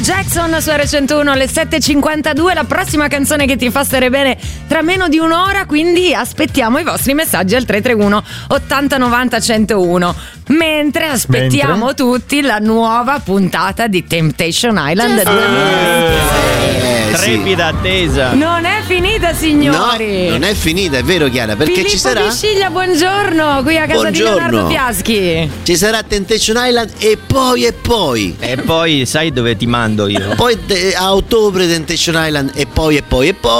Jackson su R101 alle 7.52, la prossima canzone che ti fa stare bene tra meno di un'ora, quindi aspettiamo i vostri messaggi al 331 80 90 101. Mentre aspettiamo tutti la nuova puntata di Temptation Island 2026. Trepida attesa. Non è finita, signori. No, non è finita, è vero, Chiara, perché Filippo ci sarà Bisciglia, buongiorno, qui a casa di Leonardo Fiaschi. Ci sarà Temptation Island e poi E poi sai dove ti mando io? poi a ottobre Temptation Island e poi Ecco.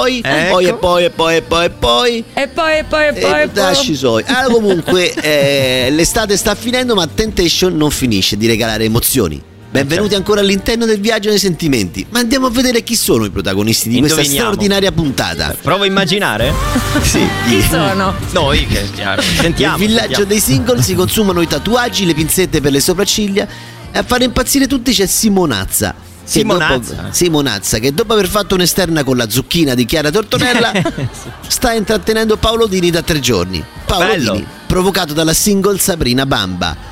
lasci i suoi. Comunque l'estate sta finendo, ma Temptation non finisce di regalare emozioni. Benvenuti ancora all'interno del viaggio nei sentimenti. Ma andiamo a vedere chi sono i protagonisti di questa straordinaria puntata. Provo a immaginare? Sì. Chi sono? Noi che sentiamo. Nel villaggio dei single si consumano i tatuaggi, le pinzette per le sopracciglia e a fare impazzire tutti c'è Simonazza. Simonazza, che dopo aver fatto un'esterna con la zucchina di Chiara Tortorella sta intrattenendo Paolo Dini da 3 giorni. Paolo Dini, provocato dalla single Sabrina Bamba.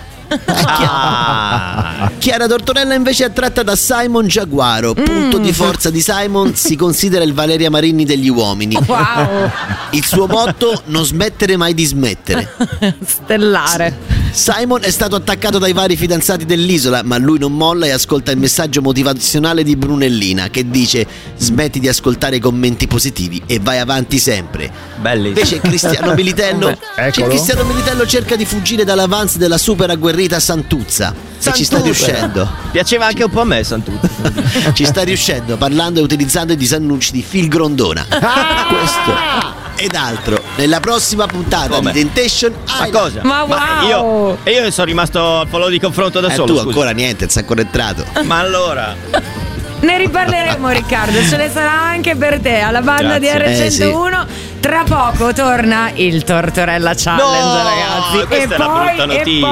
Chiara Tortorella invece è attratta da Simon Giaguaro. Punto di forza di Simon si considera il Valeria Marini degli uomini. Wow. Il suo motto: non smettere mai di smettere. Stellare. Simon è stato attaccato dai vari fidanzati dell'isola, ma lui non molla e ascolta il messaggio motivazionale di Brunellina, che dice: smetti di ascoltare i commenti positivi e vai avanti sempre. Bellissimo. Invece Cristiano Militello cerca di fuggire dall'avance della super agguerrita Santuzza. E ci sta riuscendo. Piaceva anche un po' a me Santuzza. Ci sta riuscendo parlando e utilizzando i disannunci di Phil Grondona. Questo ed altro nella prossima puntata di Temptation Island. Ma cosa? Ma wow. Io sono rimasto al falò di confronto da solo. Tu scusa. ancora niente, non sei ancora entrato. Ma allora Ne riparleremo, Riccardo, ce ne sarà anche per te alla banda Grazie. di R101. Tra poco torna il Tortorella Challenge, No, ragazzi. questa è una brutta notizia.